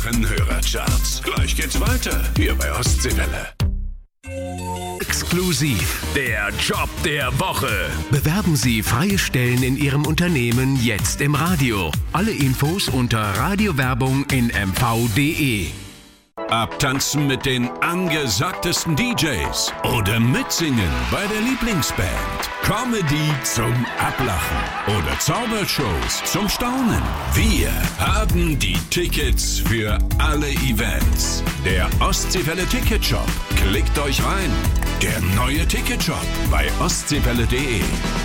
euren Hörercharts. Gleich geht's weiter, hier bei Ostseewelle. Exklusiv, der Job der Woche. Bewerben Sie freie Stellen in Ihrem Unternehmen jetzt im Radio. Alle Infos unter Radiowerbung in mv.de. Abtanzen mit den angesagtesten DJs oder mitsingen bei der Lieblingsband. Comedy zum Ablachen oder Zaubershows zum Staunen. Wir haben die Tickets für alle Events. Der Ostseewelle Ticketshop. Klickt euch rein. Der neue Ticketshop bei ostseewelle.de.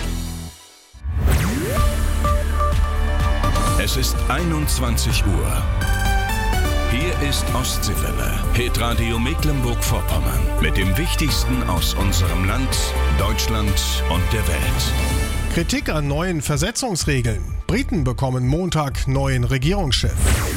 Es ist 21 Uhr. Hier ist Ostseewelle, Hitradio Mecklenburg-Vorpommern, mit dem Wichtigsten aus unserem Land, Deutschland und der Welt. Kritik an neuen Versetzungsregeln. Briten bekommen Montag neuen Regierungschef.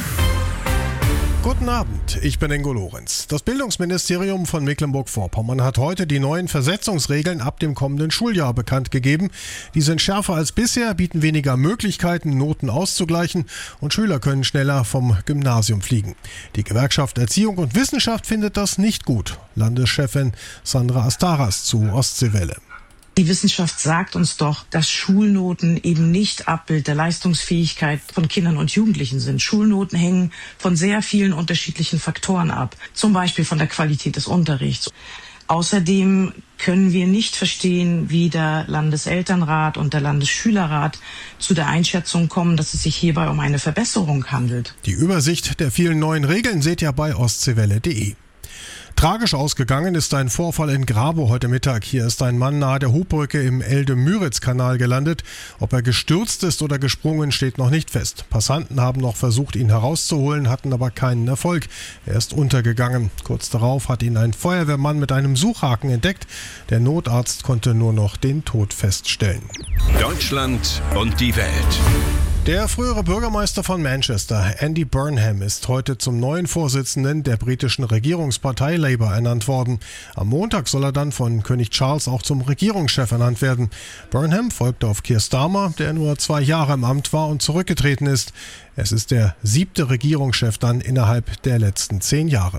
Guten Abend, ich bin Ingo Lorenz. Das Bildungsministerium von Mecklenburg-Vorpommern hat heute die neuen Versetzungsregeln ab dem kommenden Schuljahr bekannt gegeben. Die sind schärfer als bisher, bieten weniger Möglichkeiten, Noten auszugleichen und Schüler können schneller vom Gymnasium fliegen. Die Gewerkschaft Erziehung und Wissenschaft findet das nicht gut. Landeschefin Sandra Astaras zu Ostseewelle. Die Wissenschaft sagt uns doch, dass Schulnoten eben nicht Abbild der Leistungsfähigkeit von Kindern und Jugendlichen sind. Schulnoten hängen von sehr vielen unterschiedlichen Faktoren ab, zum Beispiel von der Qualität des Unterrichts. Außerdem können wir nicht verstehen, wie der Landeselternrat und der Landesschülerrat zu der Einschätzung kommen, dass es sich hierbei um eine Verbesserung handelt. Die Übersicht der vielen neuen Regeln seht ihr bei ostseewelle.de. Tragisch ausgegangen ist ein Vorfall in Grabow heute Mittag. Hier ist ein Mann nahe der Hubbrücke im Elde-Müritz-Kanal gelandet. Ob er gestürzt ist oder gesprungen, steht noch nicht fest. Passanten haben noch versucht, ihn herauszuholen, hatten aber keinen Erfolg. Er ist untergegangen. Kurz darauf hat ihn ein Feuerwehrmann mit einem Suchhaken entdeckt. Der Notarzt konnte nur noch den Tod feststellen. Deutschland und die Welt. Der frühere Bürgermeister von Manchester, Andy Burnham, ist heute zum neuen Vorsitzenden der britischen Regierungspartei Labour ernannt worden. Am Montag soll er dann von König Charles auch zum Regierungschef ernannt werden. Burnham folgte auf Keir Starmer, der nur 2 Jahre im Amt war und zurückgetreten ist. Es ist der 7. Regierungschef dann innerhalb der letzten 10 Jahre.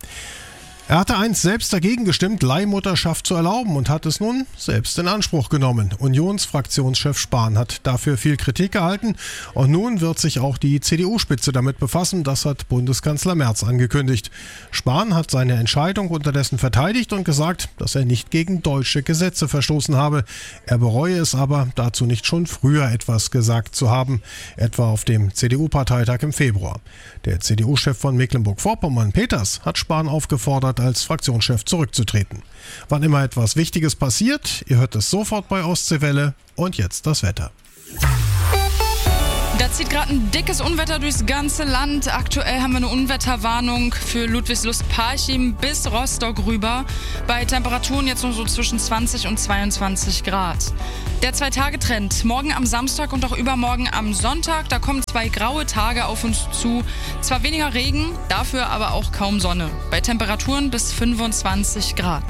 Er hatte einst selbst dagegen gestimmt, Leihmutterschaft zu erlauben und hat es nun selbst in Anspruch genommen. Unionsfraktionschef Spahn hat dafür viel Kritik erhalten und nun wird sich auch die CDU-Spitze damit befassen, das hat Bundeskanzler Merz angekündigt. Spahn hat seine Entscheidung unterdessen verteidigt und gesagt, dass er nicht gegen deutsche Gesetze verstoßen habe. Er bereue es aber, dazu nicht schon früher etwas gesagt zu haben, etwa auf dem CDU-Parteitag im Februar. Der CDU-Chef von Mecklenburg-Vorpommern, Peters, hat Spahn aufgefordert, als Fraktionschef zurückzutreten. Wann immer etwas Wichtiges passiert, ihr hört es sofort bei Ostseewelle und jetzt das Wetter. Da zieht gerade ein dickes Unwetter durchs ganze Land. Aktuell haben wir eine Unwetterwarnung für Ludwigslust-Parchim bis Rostock rüber. Bei Temperaturen jetzt nur so zwischen 20 und 22 Grad. Der 2-Tage-Trend. Morgen am Samstag und auch übermorgen am Sonntag. Da kommen 2 graue Tage auf uns zu. Zwar weniger Regen, dafür aber auch kaum Sonne. Bei Temperaturen bis 25 Grad.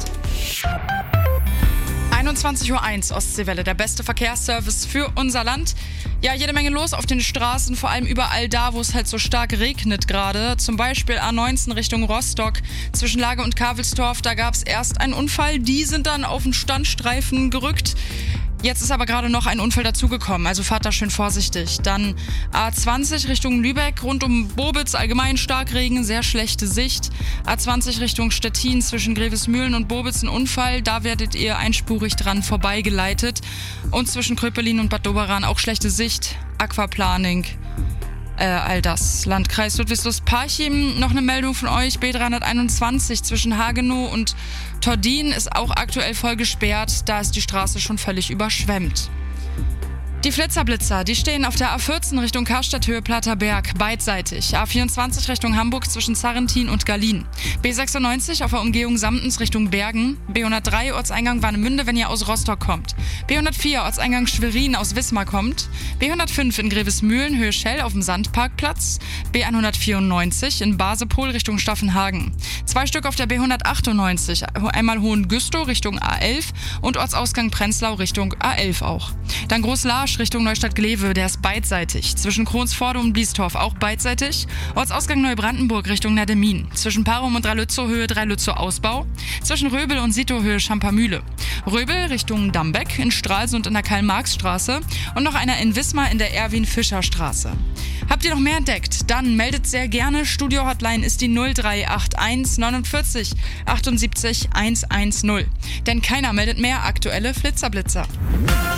21:01 Uhr Ostseewelle, der beste Verkehrsservice für unser Land. Ja, jede Menge los auf den Straßen, vor allem überall da, wo es halt so stark regnet gerade. Zum Beispiel A19 Richtung Rostock, zwischen Lage und Kavelstorf, da gab es erst einen Unfall. Die sind dann auf den Standstreifen gerückt. Jetzt ist aber gerade noch ein Unfall dazugekommen, also fahrt da schön vorsichtig. Dann A20 Richtung Lübeck, rund um Bobitz, allgemein Starkregen, sehr schlechte Sicht. A20 Richtung Stettin, zwischen Grevesmühlen und Bobitz ein Unfall, da werdet ihr einspurig dran vorbeigeleitet. Und zwischen Kröpelin und Bad Doberan auch schlechte Sicht, Aquaplaning. All das. Landkreis Ludwigslust-Parchim, noch eine Meldung von euch. B321 zwischen Hagenow und Tordin ist auch aktuell voll gesperrt. Da ist die Straße schon völlig überschwemmt. Die Flitzerblitzer, die stehen auf der A14 Richtung Karstadt-Höhe Platterberg, beidseitig. A24 Richtung Hamburg zwischen Sarrentin und Gallien. B96 auf der Umgehung Samtens Richtung Bergen. B103 Ortseingang Warnemünde, wenn ihr aus Rostock kommt. B104 Ortseingang Schwerin aus Wismar kommt. B105 in Grevesmühlen, Höhe Schell auf dem Sandparkplatz. B194 in Basepol Richtung Staffenhagen. 2 Stück auf der B198, einmal Hohengüstow Richtung A11 und Ortsausgang Prenzlau Richtung A11 auch. Dann Großlarsch Dorsch Richtung Neustadt-Glewe, der ist beidseitig. Zwischen Kronsforde und Biestorf auch beidseitig. Ortsausgang Neubrandenburg Richtung Nerdemin. Zwischen Parum und Drei-Lützow-Höhe Drei-Lützow-Ausbau. Zwischen Röbel und Sitow-Höhe Schampermühle. Röbel Richtung Dambeck, in Stralsund in der Karl-Marx-Straße und noch einer in Wismar in der Erwin-Fischer-Straße. Habt ihr noch mehr entdeckt? Dann meldet sehr gerne. Studio-Hotline ist die 0381 49 78 110. Denn keiner meldet mehr aktuelle Flitzerblitzer.